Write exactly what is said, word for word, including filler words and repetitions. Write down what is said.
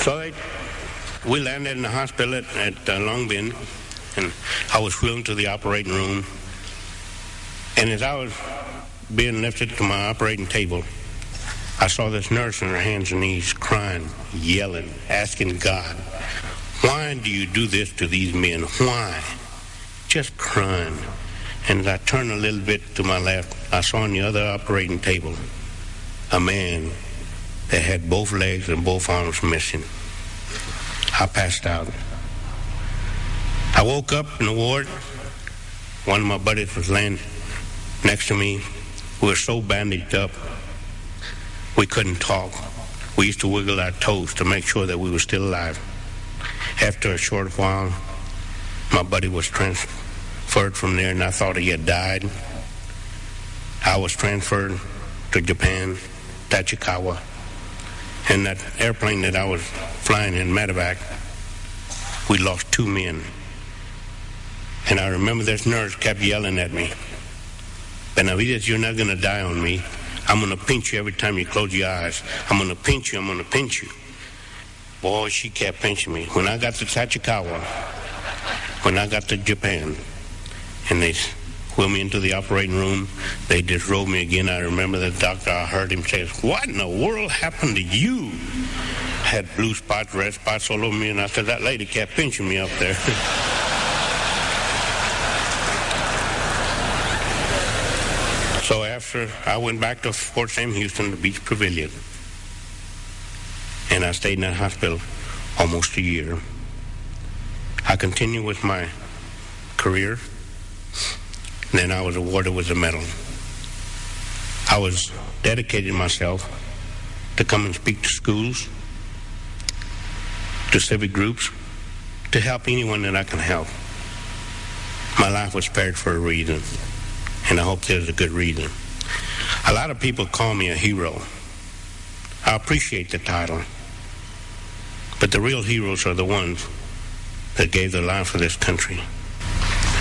So I, we landed in the hospital at, at uh, Long Bend, and I was wheeled to the operating room. And as I was being lifted to my operating table, I saw this nurse on her hands and knees crying, yelling, asking God, why do you do this to these men? Why? Just crying. And as I turned a little bit to my left, I saw on the other operating table a man that had both legs and both arms missing. I passed out. I woke up in the ward. One of my buddies was laying next to me. We were so bandaged up, we couldn't talk. We used to wiggle our toes to make sure that we were still alive. After a short while, my buddy was transferred from there, and I thought he had died. I was transferred to Japan, Tachikawa. And that airplane that I was flying in, medevac, we lost two men. And I remember this nurse kept yelling at me, Benavides, you're not going to die on me. I'm going to pinch you every time you close your eyes. I'm going to pinch you, I'm going to pinch you. Boy, she kept pinching me. When I got to Tachikawa, when I got to Japan, and they wheeled me into the operating room, they disrobed me again. I remember the doctor, I heard him say, what in the world happened to you? I had blue spots, red spots all over me, and I said, that lady kept pinching me up there. So after I went back to Fort Sam Houston, the Beach Pavilion, and I stayed in that hospital almost a year. I continued with my career. Then I was awarded with a medal. I was dedicating myself to come and speak to schools, to civic groups, to help anyone that I can help. My life was spared for a reason, and I hope there's a good reason. A lot of people call me a hero. I appreciate the title, but the real heroes are the ones that gave their life for this country.